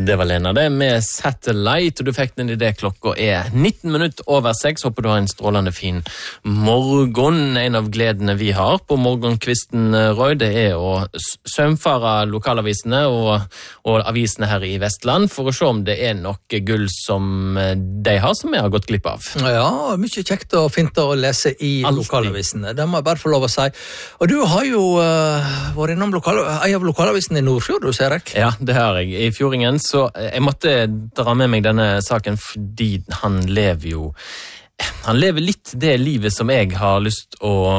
Det var Lena det med Satellite, og du fikk den i det klokka 19:06. Håper du har en strålende fin morgen. En av gledene vi har på morgenkvisten, Roy, det å sømfare lokalavisene og avisene her i Vestland for å se om det noe gull som de har, som jeg har gått glipp av. Ja, mye kjekt og fint å lese i lokalavisene. Det må jeg bare få lov å si. Og du har jo vært innom en av lokalavisene i Nordfjord, du ser jeg. Ja, det har jeg. I Fjordingen, så jeg måtte dra med meg denne saken fordi han lever litt det livet som jeg har lyst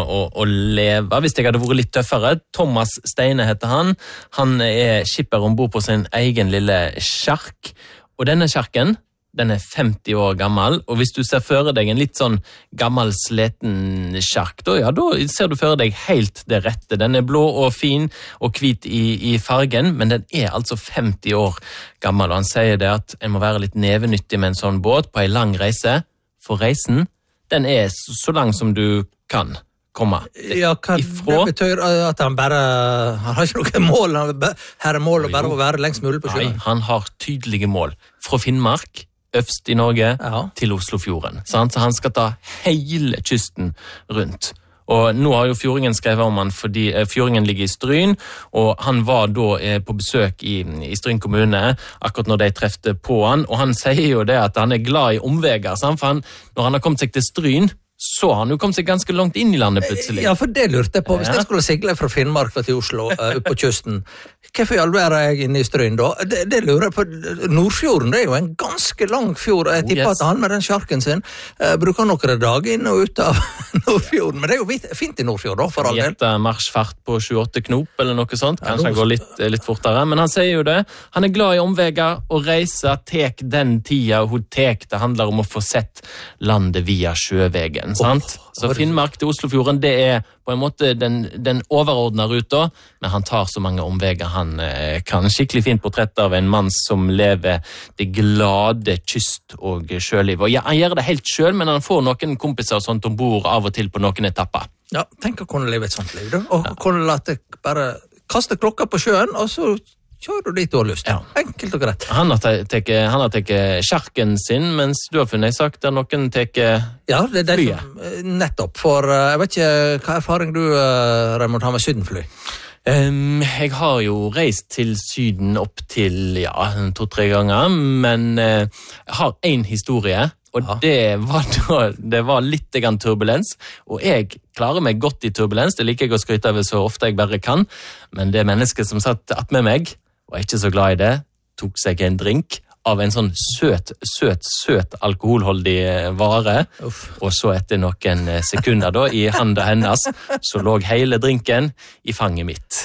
å leve, hvis jeg hadde vært litt tøffere. Thomas Steine heter han. Han skipper ombord på sin egen lille sjark, og denne sjarken, den 50 år gammel, og hvis du ser for deg en litt sånn gammel sleten sjark, da ser du for deg helt det rette. Den blå og fin og hvit i fargen, men den altså 50 år gammel, og han sier det at en må være litt nevenyttig med en sånn båt på en lang reise, for reisen, den så lang som du kan komme ifra. Det betyr at han har ikke noe mål, her mål å bare være lengst mulig på sjøen. Nei, han har tydelige mål. Fra Finnmark, øvst i Norge, til Oslofjorden. Så han skal ta hele kysten rundt. Og nå har jo Fjordingen skrevet om han fordi Fjordingen ligger i Stryn, og han var da på besøk i Stryn kommune akkurat når de trefte på han, og han sier jo det at han glad i omveger, for når han har kommet seg til Stryn, så har han jo kommet seg ganske langt inn i landet plutselig. Ja, for det lurte jeg på. Hvis jeg skulle sigle fra Finnmark til Oslo, upp på kysten, hvorfor i all verden er jeg inne i Stryn da? Det lurer jeg på. Nordfjorden, det jo en ganske lang fjord. Jeg tipper at han med den sjarken sin bruker noen dager inn og ut av Nordfjorden. Men det jo fint i Nordfjord da, for all del. Gjetta marsjfart på 28 knop eller noe sånt. Kanskje han går litt fortere. Men han sier jo det. Han glad i omveger og reiser, tek den tida hun tek. Det handler om å få sett landet via sjøvegen. Så Finnmark til Oslofjorden, det på en måte den overordnede ruta, men han tar så mange omveger. Han kan skikkelig fint portrett av en mann som lever det glade kyst- og sjøliv. Og ja, han gjør det helt selv, men han får noen kompiser og sånt ombord av og til på noen etapper. Ja, tenk å kunne leve et sånt liv, da. Og kunne la det bare kaste klokka på sjøen, og så kjører du dit du har lyst. Ja. Enkelt og greit. Han har tatt sjarken sin, mens du har funnet sagt der noen tager flyet. Nettopp, for jeg vet ikke hva erfaring du, Raymond, har med sydenfly. Jeg har jo reist til Syden opp til 2-3 ganger, men jeg har en historie, og det var litt turbulens, og jeg klarer meg godt i turbulens. Det liker jeg å skryte av så ofte jeg bare kan, men det mennesket som satt att med meg, var ikke så glad i det, tok seg en drink av en sånn søt alkoholholdig vare, og så etter noen sekunder da, i handa hennes, så lå hele drinken i fanget mitt.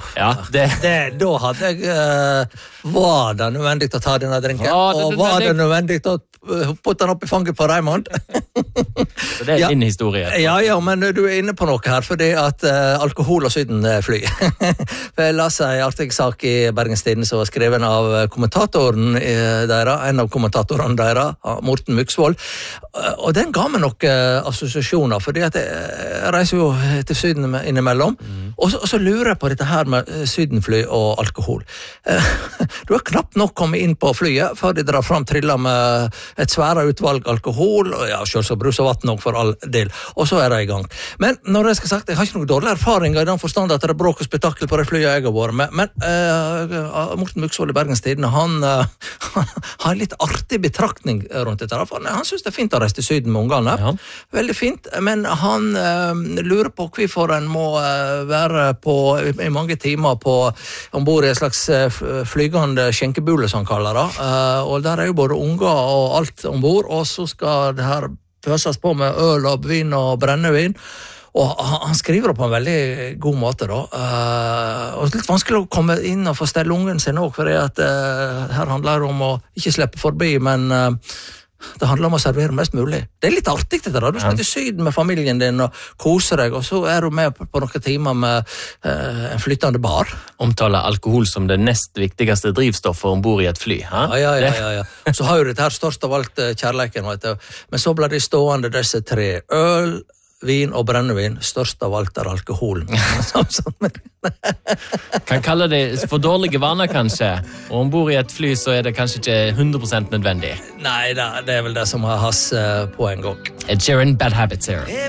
Da hadde jeg var det nødvendig å ta denne drinken, og var det nødvendig å putte den opp i fanget på Raymond? Så det din historie. Ja, men du inne på noe her, fordi at alkohol og Syden fly. For jeg las en artig sak i Bergens Tidende som var skreven av kommentatoren en av kommentatorene deres, Morten Myksvold, og den ga meg noen assosiasjoner, fordi at jeg reiser jo til Syden innimellom, og så lurer jeg på dette her med sydenfly og alkohol. Du har knapt nok kommet inn på flyet før de drar fram triller med et svære utvalg alkohol, og selvsagt brus og vatten nok for all del, og så det i gang. Men når jeg skal sagt, jeg har ikke noen dårlig erfaring i den forstand at det bråk og spetakkel på det flyet jeg har vært med, men Morten Myksvold i Bergens Tidende, han har en litt artig betraktning rundt dette. Han synes det fint å reise til Syden med ungene. Veldig fint, men han lurer på hvorfor en må være i mange timer ombord i en slags flygende skjenkebule, som han kaller det. Og der jo både unger og alt ombord, og så skal det her pøses på med øl og vin og brennevin. Og han skriver det på en veldig god måte da. Og det litt vanskelig å komme inn og få stelle ungen sin også, for her handler det om å ikke slippe forbi, men det handler om å servere mest mulig. Det litt artig dette da. Du skal til Syden med familien din og kose deg, og så du med på noen timer med en flytende bar. Omtaler alkohol som det nest viktigste drivstoffet ombord i et fly. Ja. Så har jo dette her størst av alt kjærleiken, vet du. Men så ble de stående disse 3 øl, vin og brennevin, størst av alt alkoholen. Kan kalle det for dårlige vaner, kanskje. Og ombord i et fly så det kanskje ikke 100% nødvendig. Nei, det vel det som har hans poeng også. Ed Sheeran, Bad Habits her.